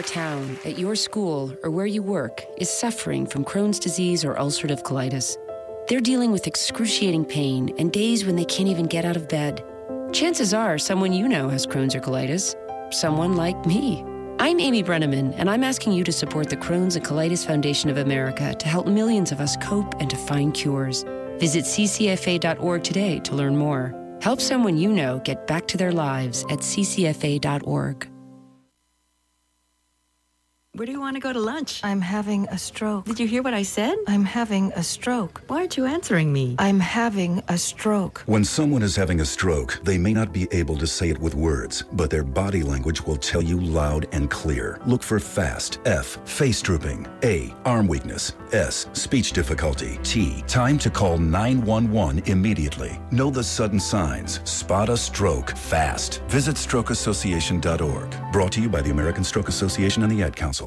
town, at your school, or where you work is suffering from Crohn's disease or ulcerative colitis. They're dealing with excruciating pain and days when they can't even get out of bed. Chances are someone you know has Crohn's or colitis. Someone like me. I'm Amy Brenneman, and I'm asking you to support the Crohn's and Colitis Foundation of America to help millions of us cope and to find cures. Visit ccfa.org today to learn more. Help someone you know get back to their lives at ccfa.org. Where do you want to go to lunch? I'm having a stroke. Did you hear what I said? I'm having a stroke. Why aren't you answering me? I'm having a stroke. When someone is having a stroke, they may not be able to say it with words, but their body language will tell you loud and clear. Look for FAST. F, face drooping. A, arm weakness. S, speech difficulty. T, time to call 911 immediately. Know the sudden signs. Spot a stroke fast. Visit strokeassociation.org. Brought to you by the American Stroke Association and the Ad Council.